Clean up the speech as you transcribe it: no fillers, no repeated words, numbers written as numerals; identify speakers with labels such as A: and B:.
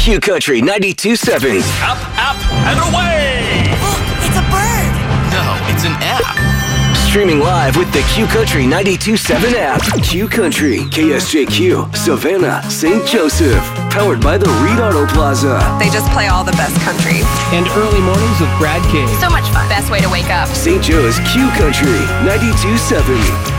A: Q Country 92.7.
B: Up, and away!
C: Look, it's a bird.
B: No, it's an app.
A: Streaming live with the Q Country 92.7 app. Q Country, KSJQ, Savannah, St. Joseph. Powered by the Reed Auto Plaza.
C: They just play all the best country.
D: And early mornings with Brad King.
C: So much fun. Best way to wake up.
A: St. Joe's Q Country 92.7.